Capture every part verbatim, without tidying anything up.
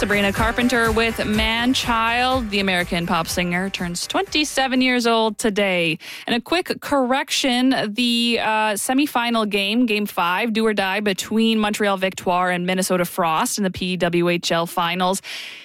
Sabrina Carpenter with Man Child. The American pop singer turns twenty-seven years old today. And a quick correction, the uh, semifinal game, Game five, do or die between Montreal Victoire and Minnesota Frost in the P W H L finals.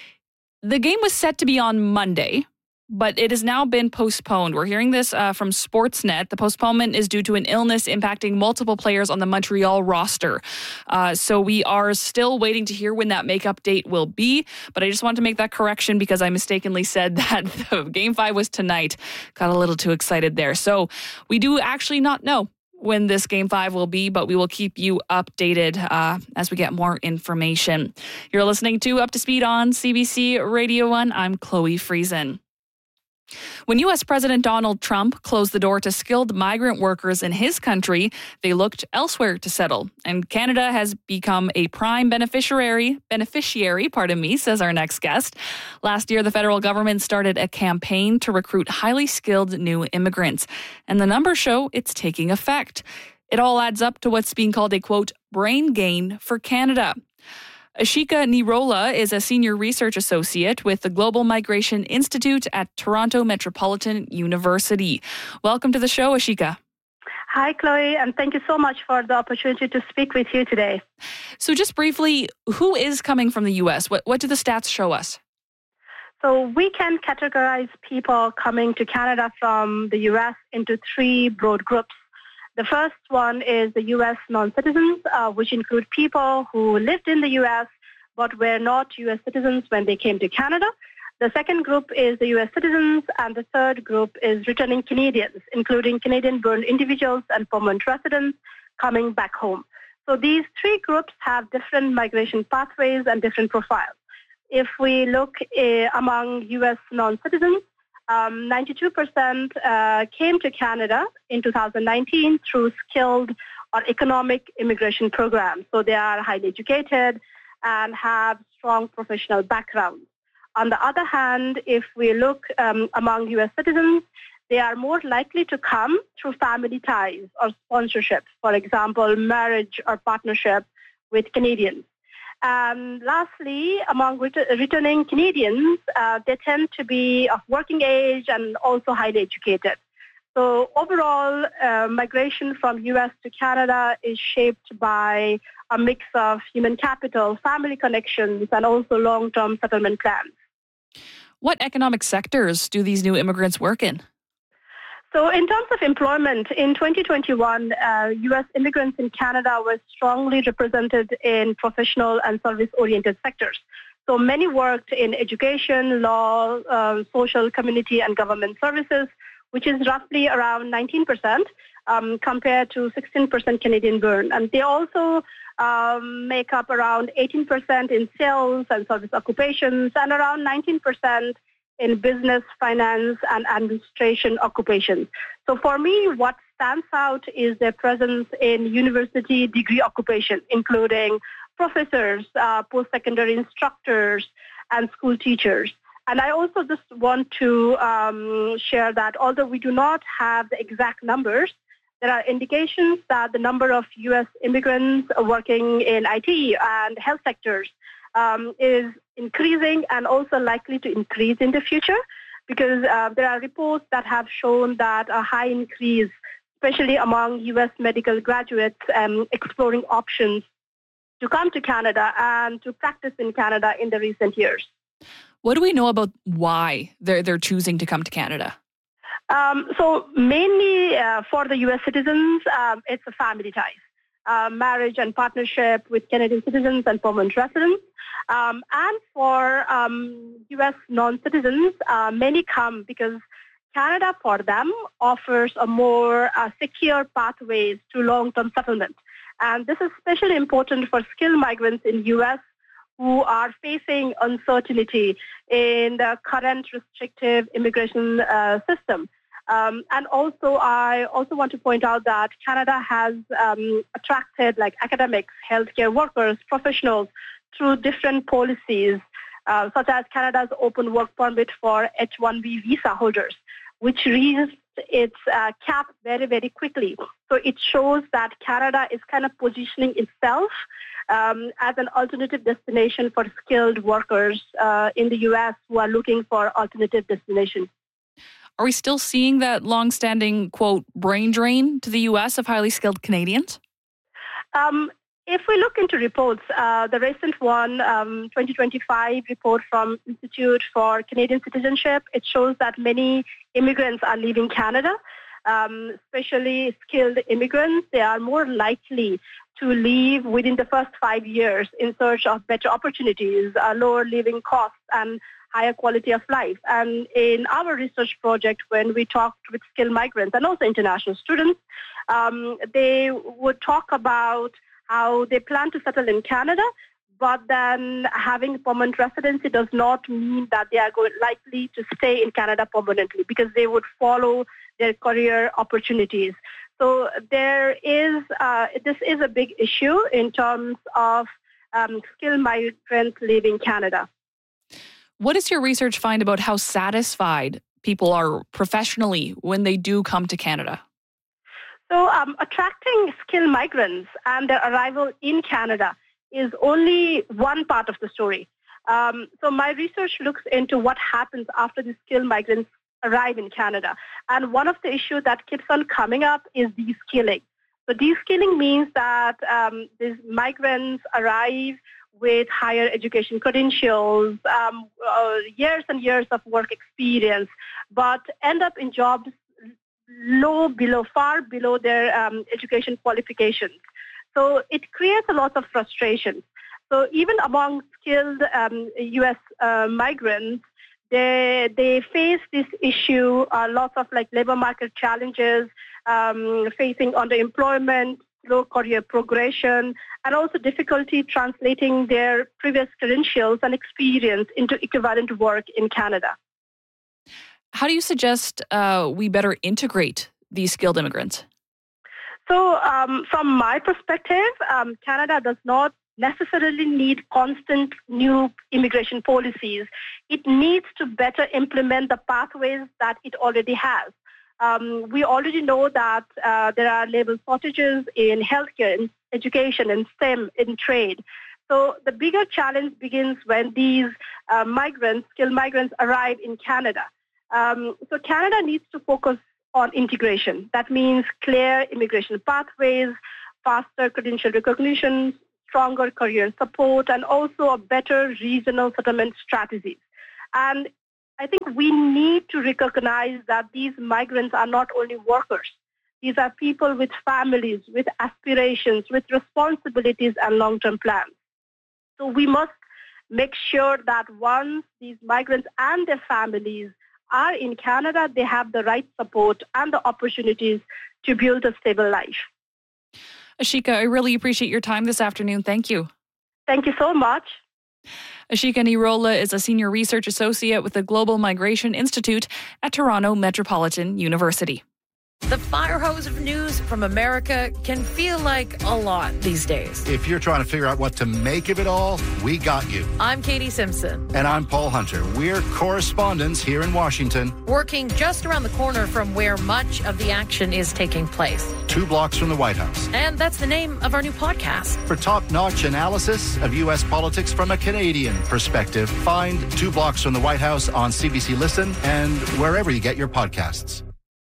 The game was set to be on Monday, but it has now been postponed. We're hearing this uh, from Sportsnet. The postponement is due to an illness impacting multiple players on the Montreal roster. Uh, so we are still waiting to hear when that makeup date will be. But I just wanted to make that correction because I mistakenly said that the Game five was tonight. Got a little too excited there. So we do actually not know when this Game five will be, but we will keep you updated uh, as we get more information. You're listening to Up to Speed on C B C Radio one. I'm Chloe Friesen. When U S President Donald Trump closed the door to skilled migrant workers in his country, they looked elsewhere to settle. And Canada has become a prime beneficiary, beneficiary, pardon me, says our next guest. Last year, the federal government started a campaign to recruit highly skilled new immigrants. And the numbers show it's taking effect. It all adds up to what's being called a, quote, brain gain for Canada. Ashika Nirola is a senior research associate with the Global Migration Institute at Toronto Metropolitan University. Welcome to the show, Ashika. Hi, Chloe, and thank you so much for the opportunity to speak with you today. So just briefly, who is coming from the U S? What, what do the stats show us? So we can categorize people coming to Canada from the U S into three broad groups. The first one is the U S non-citizens, uh, which include people who lived in the U S but were not U S citizens when they came to Canada. The second group is the U S citizens, and the third group is returning Canadians, including Canadian-born individuals and permanent residents coming back home. So these three groups have different migration pathways and different profiles. If we look uh, among U S non-citizens, Um, ninety-two percent uh, came to Canada in two thousand nineteen through skilled or economic immigration programs. So they are highly educated and have strong professional backgrounds. On the other hand, if we look um, among U S citizens, they are more likely to come through family ties or sponsorship, for example, marriage or partnership with Canadians. And lastly, among ret- returning Canadians, uh, they tend to be of working age and also highly educated. So overall, uh, migration from U S to Canada is shaped by a mix of human capital, family connections, and also long-term settlement plans. What economic sectors do these new immigrants work in? So in terms of employment, in twenty twenty-one, uh, U S immigrants in Canada were strongly represented in professional and service-oriented sectors. So many worked in education, law, uh, social, community, and government services, which is roughly around nineteen percent um, compared to sixteen percent Canadian-born. And they also um, make up around eighteen percent in sales and service occupations and around nineteen percent in business, finance, and administration occupations. So for me, what stands out is their presence in university degree occupations, including professors, uh, post-secondary instructors, and school teachers. And I also just want to um, share that although we do not have the exact numbers, there are indications that the number of U S immigrants working in I T and health sectors Um, is increasing and also likely to increase in the future because uh, there are reports that have shown that a high increase, especially among U S medical graduates, um, exploring options to come to Canada and to practice in Canada in the recent years. What do we know about why they're, they're choosing to come to Canada? Um, so mainly uh, for the U S citizens, um, it's a family ties. Uh, marriage and partnership with Canadian citizens and permanent residents. Um, and for um, U S non-citizens, uh, many come because Canada for them offers a more uh, secure pathways to long-term settlement. And this is especially important for skilled migrants in U S who are facing uncertainty in the current restrictive immigration uh, system. Um, and also, I also want to point out that Canada has um, attracted like academics, healthcare workers, professionals through different policies, uh, such as Canada's open work permit for H one B visa holders, which reached its uh, cap very, very quickly. So it shows that Canada is kind of positioning itself um, as an alternative destination for skilled workers uh, in the U S who are looking for alternative destinations. Are we still seeing that longstanding, quote, brain drain to the U S of highly skilled Canadians? Um, if we look into reports, uh, the recent one, um, twenty twenty-five report from Institute for Canadian Citizenship, it shows that many immigrants are leaving Canada, um, especially skilled immigrants. They are more likely to leave within the first five years in search of better opportunities, uh, lower living costs, and higher quality of life. And in our research project, when we talked with skilled migrants and also international students, um, they would talk about how they plan to settle in Canada, but then having permanent residency does not mean that they are going, likely to stay in Canada permanently because they would follow their career opportunities. So there is, uh, this is a big issue in terms of um, skilled migrants leaving Canada. What does your research find about how satisfied people are professionally when they do come to Canada? So um, attracting skilled migrants and their arrival in Canada is only one part of the story. Um, so my research looks into what happens after the skilled migrants arrive in Canada. And one of the issues that keeps on coming up is de-skilling. So de-skilling means that um, these migrants arrive with higher education credentials, um, uh, years and years of work experience, but end up in jobs low below, far below their um, education qualifications. So it creates a lot of frustration. So even among skilled um, U S uh, migrants, they they face this issue, uh, lots of like labor market challenges, um, facing underemployment, slow career progression, and also difficulty translating their previous credentials and experience into equivalent work in Canada. How do you suggest uh, we better integrate these skilled immigrants? So um, from my perspective, um, Canada does not necessarily need constant new immigration policies. It needs to better implement the pathways that it already has. Um, we already know that uh, there are labor shortages in healthcare, in education, in STEM, in trade. So the bigger challenge begins when these uh, migrants, skilled migrants, arrive in Canada. Um, so Canada needs to focus on integration. That means clear immigration pathways, faster credential recognition, stronger career support, and also a better regional settlement strategies. And I think we need to recognize that these migrants are not only workers. These are people with families, with aspirations, with responsibilities and long-term plans. So we must make sure that once these migrants and their families are in Canada, they have the right support and the opportunities to build a stable life. Ashika, I really appreciate your time this afternoon. Thank you. Thank you so much. Ashika Nirola is a senior research associate with the Global Migration Institute at Toronto Metropolitan University. The fire hose of news from America can feel like a lot these days. If you're trying to figure out what to make of it all, we got you. I'm Katie Simpson. And I'm Paul Hunter. We're correspondents here in Washington. Working just around the corner from where much of the action is taking place. Two blocks from the White House. And that's the name of our new podcast. For top-notch analysis of U S politics from a Canadian perspective, find Two Blocks from the White House on C B C Listen and wherever you get your podcasts.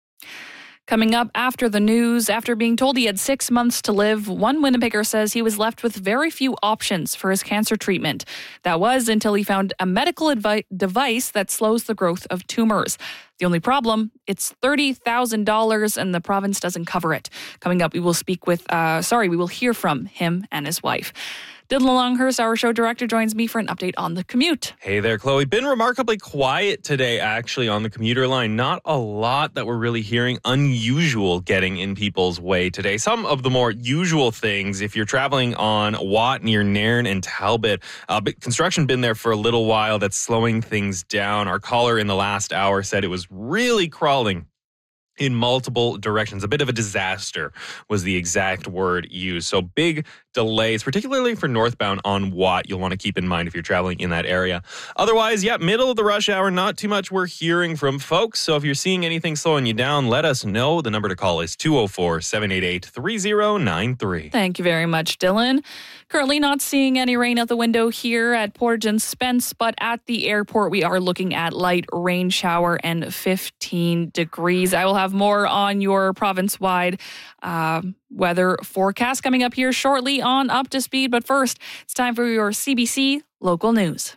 Coming up after the news, after being told he had six months to live, one Winnipegger says he was left with very few options for his cancer treatment. That was until he found a medical advi- device that slows the growth of tumors. The only problem, it's thirty thousand dollars and the province doesn't cover it. Coming up, we will speak with, uh, sorry, we will hear from him and his wife. Dylan Longhurst, our show director, joins me for an update on the commute. Hey there, Chloe. Been remarkably quiet today, actually, on the commuter line. Not a lot that we're really hearing unusual getting in people's way today. Some of the more usual things, if you're traveling on Watt near Nairn and Talbot, uh, but construction been there for a little while. That's slowing things down. Our caller in the last hour said it was really crawling in multiple directions. A bit of a disaster was the exact word used. So big delays, particularly for northbound on Watt, you'll want to keep in mind if you're traveling in that area. Otherwise, yeah, middle of the rush hour, not too much we're hearing from folks. So if you're seeing anything slowing you down, let us know. The number to call is two oh four, seven eight eight, three oh nine three. Thank you very much, Dylan. Currently not seeing any rain out the window here at Portage and Spence, but at the airport we are looking at light rain shower and fifteen degrees. I will have more on your province-wide uh, weather forecast coming up here shortly on Up to Speed. But first, it's time for your C B C local news.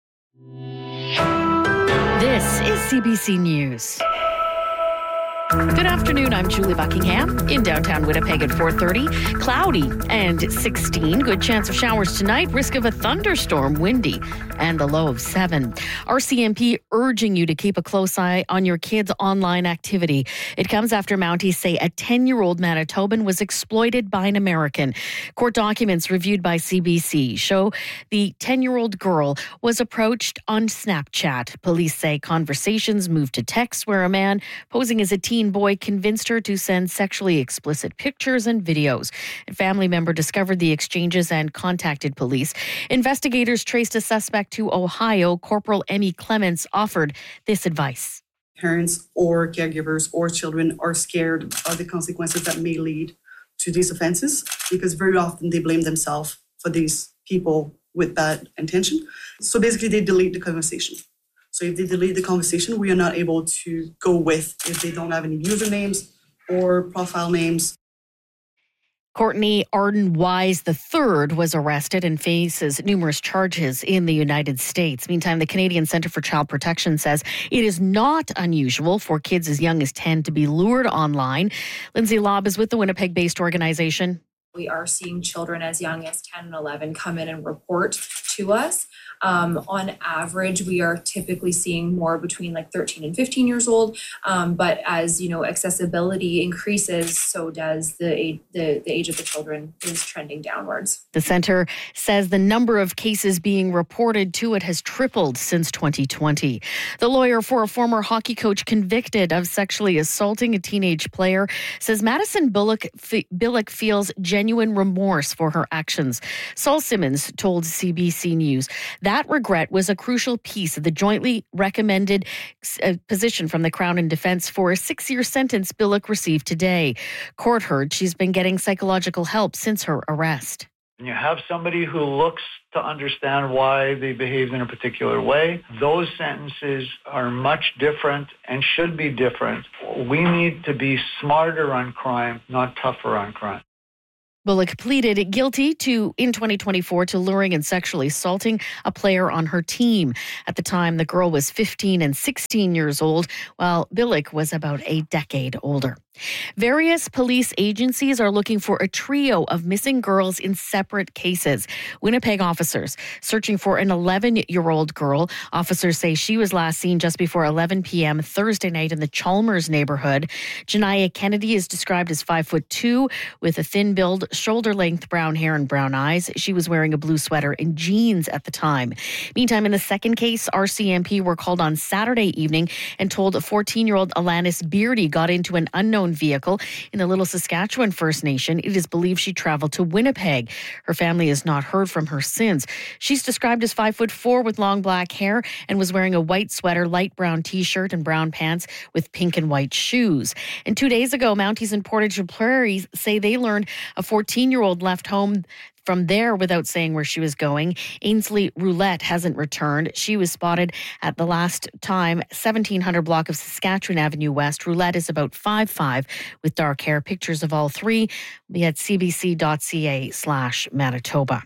This is C B C News. Good afternoon, I'm Julie Buckingham. In downtown Winnipeg at four thirty, cloudy and sixteen. Good chance of showers tonight, risk of a thunderstorm, windy, and the low of seven. R C M P urging you to keep a close eye on your kids' online activity. It comes after Mounties say a ten-year-old Manitoban was exploited by an American. Court documents reviewed by C B C show the ten-year-old girl was approached on Snapchat. Police say conversations moved to text where a man posing as a teen boy convinced her to send sexually explicit pictures and videos. A family member discovered the exchanges and contacted police. Investigators traced a suspect to Ohio. Corporal Emmy Clements offered this advice. Parents or caregivers or children are scared of the consequences that may lead to these offenses because very often they blame themselves for these people with bad intention. So basically they delete the conversation. So if they delete the conversation, we are not able to go with if they don't have any usernames or profile names. Courtney Arden Wise the third was arrested and faces numerous charges in the United States. Meantime, the Canadian Centre for Child Protection says it is not unusual for kids as young as ten to be lured online. Lindsay Lobb is with the Winnipeg-based organization. We are seeing children as young as ten and eleven come in and report to us. Um, on average, we are typically seeing more between like thirteen and fifteen years old. Um, but as you know, accessibility increases, so does the age, the, the age of the children is trending downwards. The centre says the number of cases being reported to it has tripled since twenty twenty. The lawyer for a former hockey coach convicted of sexually assaulting a teenage player says Madison Bullock, Billick feels genuine remorse for her actions. Saul Simmons told C B C News that regret was a crucial piece of the jointly recommended position from the Crown and Defence for a six-year sentence Billick received today. Court heard she's been getting psychological help since her arrest. You have somebody who looks to understand why they behaved in a particular way. Those sentences are much different and should be different. We need to be smarter on crime, not tougher on crime. Bullock pleaded guilty to in twenty twenty-four to luring and sexually assaulting a player on her team. At the time, the girl was fifteen and sixteen years old, while Billick was about a decade older. Various police agencies are looking for a trio of missing girls in separate cases. Winnipeg officers searching for an eleven-year-old girl. Officers say she was last seen just before eleven p.m. Thursday night in the Chalmers neighborhood. Janiyah Kennedy is described as five foot two with a thin build, shoulder-length brown hair and brown eyes. She was wearing a blue sweater and jeans at the time. Meantime, in the second case, R C M P were called on Saturday evening and told a fourteen-year-old Alanis Beardy got into an unknown vehicle in the Little Saskatchewan First Nation. It is believed she traveled to Winnipeg. Her family has not heard from her since. She's described as five foot four with long black hair and was wearing a white sweater, light brown t-shirt and brown pants with pink and white shoes. And two days ago, Mounties and Portage Prairies say they learned a fourteen-year-old left home from there without saying where she was going. Ainsley Roulette hasn't returned. She was spotted at the last time seventeen hundred block of Saskatchewan Avenue West. Roulette is about five foot five with dark hair. Pictures of all three will be at cbc.ca slash Manitoba.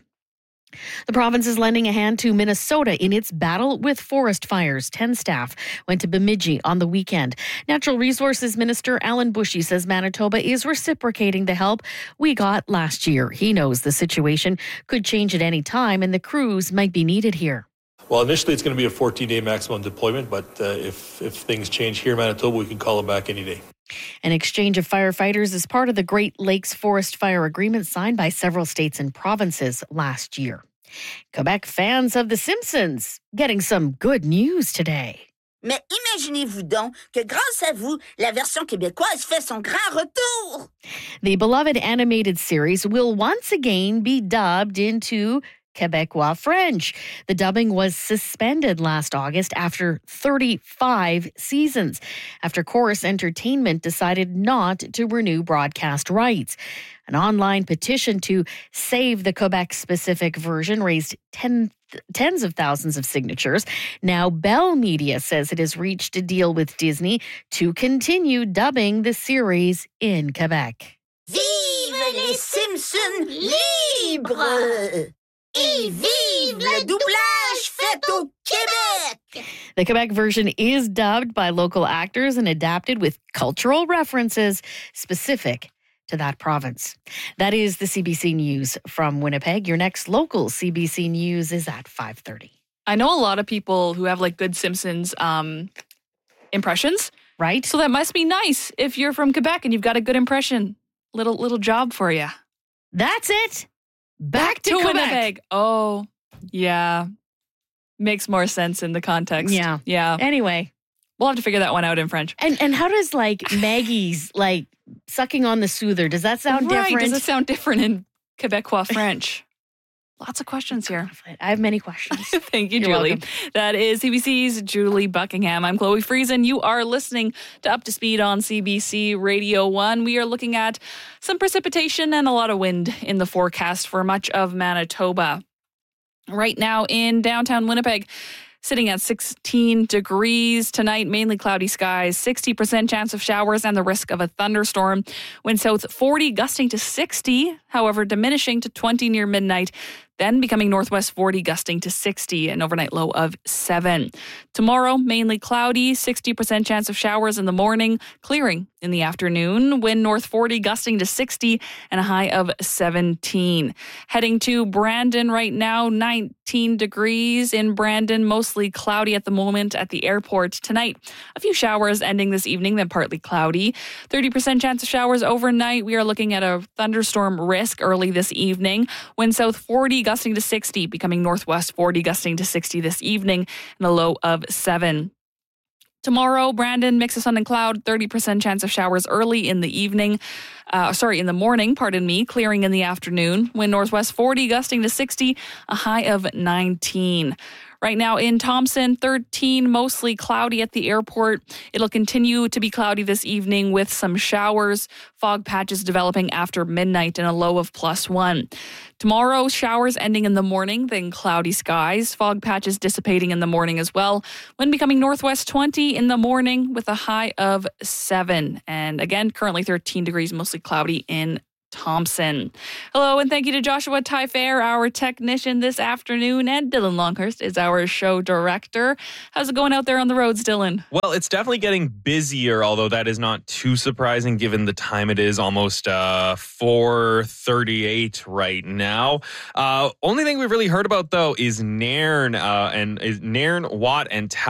The province is lending a hand to Minnesota in its battle with forest fires. Ten staff went to Bemidji on the weekend. Natural Resources Minister Alan Bushy says Manitoba is reciprocating the help we got last year. He knows the situation could change at any time and the crews might be needed here. Well, initially it's going to be a fourteen-day maximum deployment, but uh, if, if things change here in Manitoba, we can call them back any day. An exchange of firefighters is part of the Great Lakes Forest Fire Agreement signed by several states and provinces last year. Quebec fans of The Simpsons getting some good news today. Mais imaginez-vous donc que grâce à vous, la version québécoise fait son grand retour. The beloved animated series will once again be dubbed into Quebecois French. The dubbing was suspended last August after thirty-five seasons, after Chorus Entertainment decided not to renew broadcast rights. An online petition to save the Quebec-specific version raised ten, tens of thousands of signatures. Now, Bell Media says it has reached a deal with Disney to continue dubbing the series in Quebec. Vive les Simpsons libres! Et vive le doublage fait au Québec! The Quebec version is dubbed by local actors and adapted with cultural references specific to that province. That is the C B C News from Winnipeg. Your next local C B C News is at five thirty. I know a lot of people who have like good Simpsons um, impressions. Right. So that must be nice if you're from Quebec and you've got a good impression. Little little job for you. That's it. Back, Back to, to Quebec. Winnipeg. Oh, yeah. Makes more sense in the context. Yeah. Yeah. Anyway. We'll have to figure that one out in French. And and how does like Maggie's like sucking on the soother? Does that sound right. different? Does it sound different in Quebecois French? Lots of questions here. I have many questions. Thank you, You're Julie. welcome. That is C B C's Julie Buckingham. I'm Chloe Friesen. You are listening to Up to Speed on C B C Radio one. We are looking at some precipitation and a lot of wind in the forecast for much of Manitoba. Right now in downtown Winnipeg, sitting at sixteen degrees tonight, mainly cloudy skies, sixty percent chance of showers and the risk of a thunderstorm. Wind south forty, gusting to sixty, however, diminishing to twenty near midnight, then becoming northwest forty, gusting to sixty, an overnight low of seven. Tomorrow, mainly cloudy, sixty percent chance of showers in the morning, clearing in the afternoon. Wind north forty, gusting to sixty, and a high of seventeen. Heading to Brandon right now, nineteen degrees in Brandon, mostly cloudy at the moment at the airport. Tonight, a few showers ending this evening, then partly cloudy. thirty percent chance of showers overnight. We are looking at a thunderstorm risk early this evening. Wind south forty, gusting to sixty, becoming northwest forty, gusting to sixty this evening, and a low of seven. Tomorrow, Brandon, mix of sun and cloud, thirty percent chance of showers early in the evening. Uh, sorry, in the morning, pardon me, clearing in the afternoon. Wind northwest forty, gusting to sixty, a high of nineteen. Right now in Thompson, thirteen, mostly cloudy at the airport. It'll continue to be cloudy this evening with some showers, fog patches developing after midnight, and a low of plus one. Tomorrow, showers ending in the morning, then cloudy skies, fog patches dissipating in the morning as well. Wind becoming northwest twenty in the morning with a high of seven. And again, currently thirteen degrees, mostly cloudy in Thompson. Hello, and thank you to Joshua Tyfair, our technician this afternoon, and Dylan Longhurst is our show director. How's it going out there on the roads, Dylan? Well, it's definitely getting busier, although that is not too surprising given the time it is, almost uh, four thirty-eight right now. Uh, only thing we've really heard about, though, is Nairn, uh, and is Nairn, Watt, and Tal.